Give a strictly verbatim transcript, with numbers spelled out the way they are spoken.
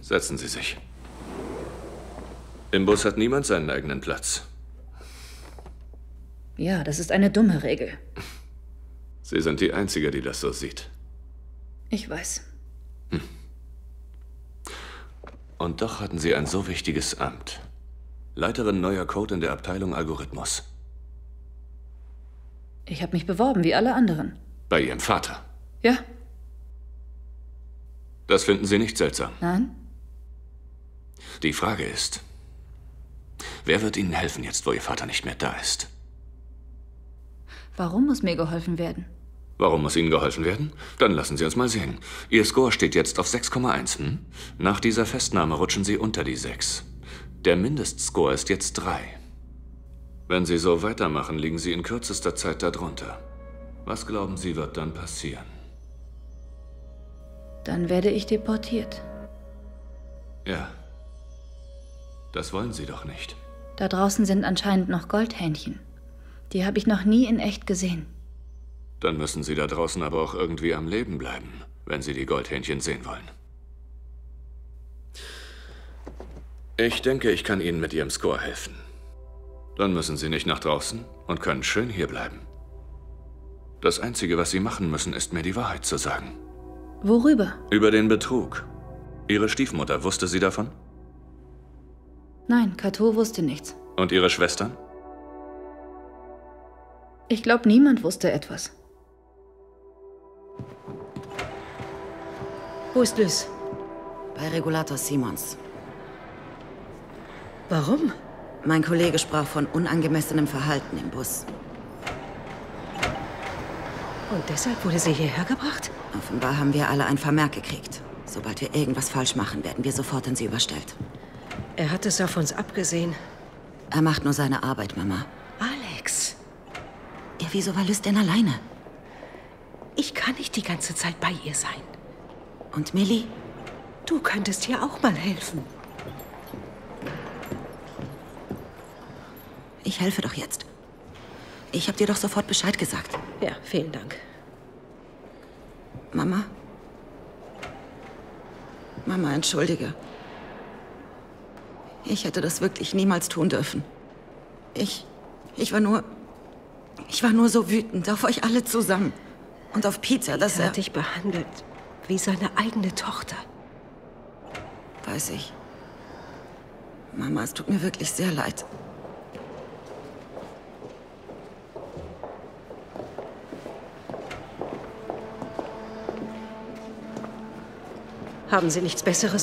Setzen Sie sich. Im Bus hat niemand seinen eigenen Platz. Ja, das ist eine dumme Regel. Sie sind die Einzige, die das so sieht. Ich weiß. Hm. Und doch hatten Sie ein so wichtiges Amt. Leiterin neuer Code in der Abteilung Algorithmus. Ich habe mich beworben, wie alle anderen. Bei Ihrem Vater? Ja. Das finden Sie nicht seltsam? Nein. Die Frage ist, wer wird Ihnen helfen jetzt, wo Ihr Vater nicht mehr da ist? Warum muss mir geholfen werden? Warum muss Ihnen geholfen werden? Dann lassen Sie uns mal sehen. Ihr Score steht jetzt auf sechs Komma eins. Hm? Nach dieser Festnahme rutschen Sie unter die sechs. Der Mindestscore ist jetzt drei. Wenn Sie so weitermachen, liegen Sie in kürzester Zeit darunter. Was glauben Sie, wird dann passieren? Dann werde ich deportiert. Ja. Das wollen Sie doch nicht. Da draußen sind anscheinend noch Goldhähnchen. Die habe ich noch nie in echt gesehen. Dann müssen Sie da draußen aber auch irgendwie am Leben bleiben, wenn Sie die Goldhähnchen sehen wollen. Ich denke, ich kann Ihnen mit Ihrem Score helfen. Dann müssen Sie nicht nach draußen und können schön hier bleiben. Das Einzige, was Sie machen müssen, ist mir die Wahrheit zu sagen. Worüber? Über den Betrug. Ihre Stiefmutter, wusste sie davon? Nein, Cato wusste nichts. Und Ihre Schwestern? Ich glaube, niemand wusste etwas. Wo ist Lys? Bei Regulator Simons. Warum? Mein Kollege sprach von unangemessenem Verhalten im Bus. Und deshalb wurde sie hierher gebracht? Offenbar haben wir alle ein Vermerk gekriegt. Sobald wir irgendwas falsch machen, werden wir sofort an sie überstellt. Er hat es auf uns abgesehen. Er macht nur seine Arbeit, Mama. Alex! Ja, wieso war Lys denn alleine? Ich kann nicht die ganze Zeit bei ihr sein. Und Millie? Du könntest ihr auch mal helfen. Ich helfe doch jetzt. Ich habe dir doch sofort Bescheid gesagt. Ja, vielen Dank. Mama? Mama, entschuldige. Ich hätte das wirklich niemals tun dürfen. Ich... ich war nur... Ich war nur so wütend auf euch alle zusammen. Und auf Peter, dass er... er... hat dich behandelt wie seine eigene Tochter. Weiß ich. Mama, es tut mir wirklich sehr leid. Haben Sie nichts Besseres